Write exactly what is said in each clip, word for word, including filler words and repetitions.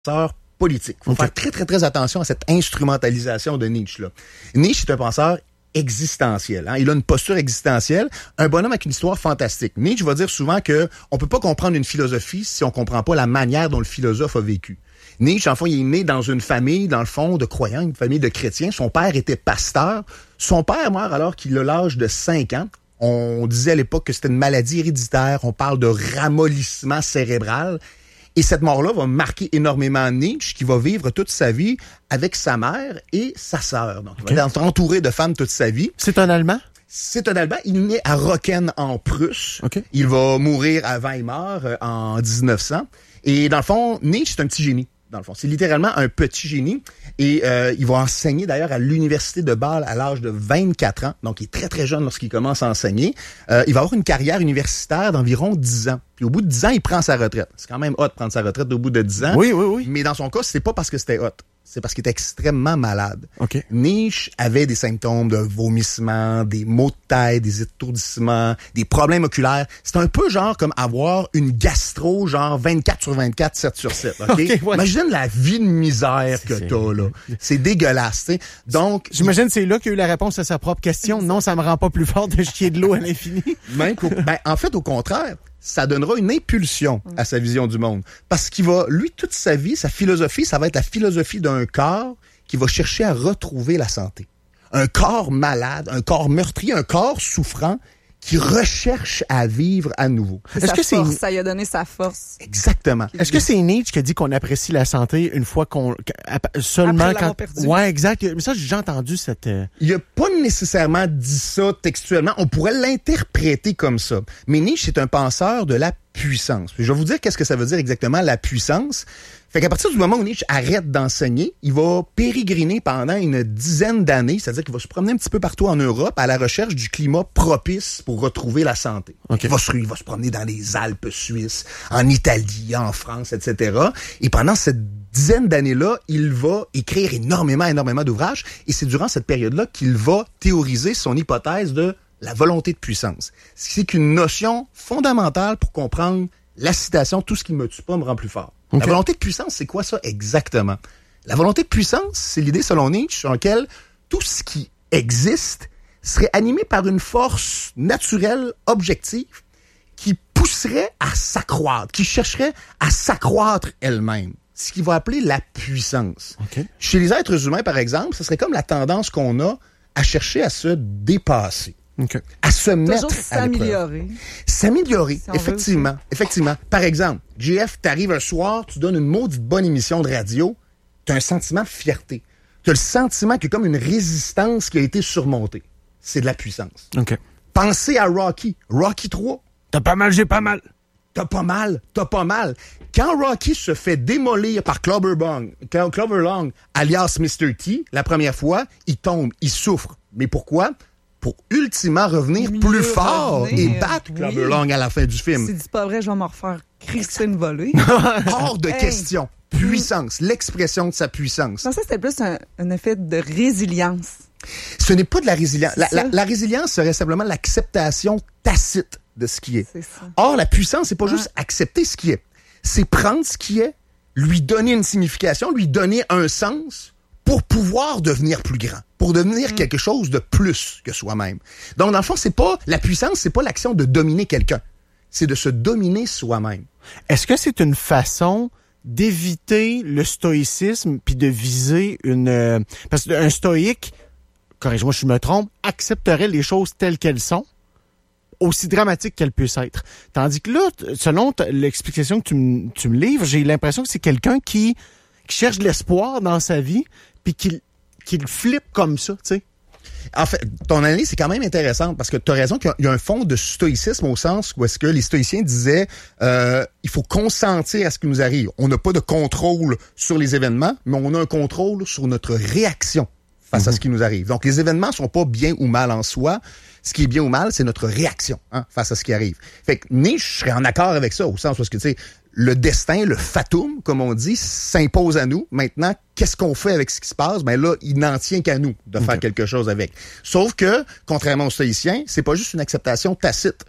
politique. Il faut okay. faire très, très, très attention à cette instrumentalisation de Nietzsche, là. Nietzsche est un penseur existentiel. Hein? Il a une posture existentielle, un bonhomme avec une histoire fantastique. Nietzsche va dire souvent que on peut pas comprendre une philosophie si on comprend pas la manière dont le philosophe a vécu. Nietzsche, en fond, il est né dans une famille, dans le fond, de croyants, une famille de chrétiens. Son père était pasteur. Son père meurt alors qu'il a l'âge de cinq ans. On disait à l'époque que c'était une maladie héréditaire. On parle de ramollissement cérébral. Et cette mort-là va marquer énormément Nietzsche, qui va vivre toute sa vie avec sa mère et sa sœur. Donc, okay. il va être entouré de femmes toute sa vie. C'est un Allemand? C'est un Allemand. Il est né à Rocken, en Prusse. Okay. Il va mourir à Weimar euh, en dix-neuf cents. Et dans le fond, Nietzsche, c'est un petit génie. Dans le fond, c'est littéralement un petit génie. Et euh, il va enseigner d'ailleurs à l'université de Bâle à l'âge de vingt-quatre ans. Donc, il est très, très jeune lorsqu'il commence à enseigner. Euh, il va avoir une carrière universitaire d'environ dix ans. Puis au bout de dix ans, il prend sa retraite. C'est quand même hot de prendre sa retraite au bout de dix ans. Oui, oui, oui. Mais dans son cas, c'est pas parce que c'était hot. C'est parce qu'il était extrêmement malade. Okay. Nietzsche avait des symptômes de vomissement, des maux de tête, des étourdissements, des problèmes oculaires. C'est un peu genre comme avoir une gastro, genre vingt-quatre sur vingt-quatre, sept sur sept. Okay? Okay, ouais. Imagine la vie de misère c'est, que c'est... t'as, là. C'est dégueulasse, tu sais. Donc. J'imagine que c'est là qu'il y a eu la réponse à sa propre question. Non, ça me rend pas plus fort de chier de l'eau à l'infini. Même ben, en fait, au contraire. Ça donnera une impulsion à sa vision du monde. Parce qu'il va, lui, toute sa vie, sa philosophie, ça va être la philosophie d'un corps qui va chercher à retrouver la santé. Un corps malade, un corps meurtri, un corps souffrant qui recherche à vivre à nouveau. C'est Est-ce que force, c'est ça lui a donné sa force. Exactement. Est-ce que c'est Nietzsche qui a dit qu'on apprécie la santé une fois qu'on seulement Après quand perdu. Ouais, exact. Mais ça j'ai déjà entendu cette euh... Il a pas nécessairement dit ça textuellement, on pourrait l'interpréter comme ça. Mais Nietzsche c'est un penseur de la puissance. Puis je vais vous dire qu'est-ce que ça veut dire exactement la puissance. Fait qu'à partir du moment où Nietzsche arrête d'enseigner, il va pérégriner pendant une dizaine d'années, c'est-à-dire qu'il va se promener un petit peu partout en Europe à la recherche du climat propice pour retrouver la santé. Okay. Il va se, il va se promener dans les Alpes suisses, en Italie, en France, et cetera. Et pendant cette dizaine d'années-là, il va écrire énormément, énormément d'ouvrages. Et c'est durant cette période-là qu'il va théoriser son hypothèse de la volonté de puissance. C'est qu'une notion fondamentale pour comprendre la citation « Tout ce qui me tue pas me rend plus fort ». Okay. La volonté de puissance, c'est quoi ça exactement? La volonté de puissance, c'est l'idée selon Nietzsche sur laquelle tout ce qui existe serait animé par une force naturelle, objective, qui pousserait à s'accroître, qui chercherait à s'accroître elle-même. Ce qu'il va appeler la puissance. Okay. Chez les êtres humains, par exemple, ce serait comme la tendance qu'on a à chercher à se dépasser. Okay. À se mettre Toujours à s'améliorer. S'améliorer, si effectivement. Effectivement. Par exemple, J F, t'arrives un soir, tu donnes une maudite bonne émission de radio, t'as un sentiment de fierté. T'as le sentiment qu'il y a comme une résistance qui a été surmontée. C'est de la puissance. Okay. Pensez à Rocky. Rocky trois. T'as pas mal, j'ai pas mal. T'as pas mal, t'as pas mal. Quand Rocky se fait démolir par Clubber Long, Clubber Long, alias mister T, la première fois, il tombe, il souffre. Mais pourquoi? Pour ultimement revenir Mieux plus fort revenir. et battre Clubber oui. Long à la fin du film. Si dis pas vrai, je vais m'en refaire Christine volée. Hors de hey. question. Puissance, l'expression de sa puissance. Non, ça, c'était plus un, un effet de résilience. Ce n'est pas de la résilience. La, la, la résilience serait simplement l'acceptation tacite de ce qui est. C'est ça. Or, la puissance, c'est pas ouais. juste accepter ce qui est. C'est prendre ce qui est, lui donner une signification, lui donner un sens pour pouvoir devenir plus grand, pour devenir mmh. quelque chose de plus que soi-même. Donc, dans le fond, c'est pas la puissance, c'est pas l'action de dominer quelqu'un. C'est de se dominer soi-même. Est-ce que c'est une façon d'éviter le stoïcisme puis de viser une... Euh, parce qu'un stoïque, corrige-moi si je me trompe, accepterait les choses telles qu'elles sont, aussi dramatiques qu'elles puissent être. Tandis que là, selon t- l'explication que tu, m- tu me livres, j'ai l'impression que c'est quelqu'un qui, qui cherche de l'espoir dans sa vie puis qui, qui le flippe comme ça, tu sais. En fait, ton analyse, c'est quand même intéressante parce que tu as raison qu'il y a un fond de stoïcisme au sens où est-ce que les stoïciens disaient euh, il faut consentir à ce qui nous arrive. On n'a pas de contrôle sur les événements, mais on a un contrôle sur notre réaction face mmh. à ce qui nous arrive. Donc, les événements sont pas bien ou mal en soi. Ce qui est bien ou mal, c'est notre réaction hein, face à ce qui arrive. Fait que Nietzsche serait en accord avec ça, au sens où, tu sais, le destin, le fatum, comme on dit, s'impose à nous. Maintenant, qu'est-ce qu'on fait avec ce qui se passe? Ben là, il n'en tient qu'à nous de faire okay. quelque chose avec. Sauf que, contrairement aux stoïciens, c'est pas juste une acceptation tacite.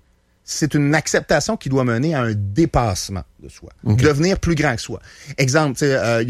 c'est une acceptation qui doit mener à un dépassement de soi, Okay. devenir plus grand que soi. Exemple, tu sais, euh,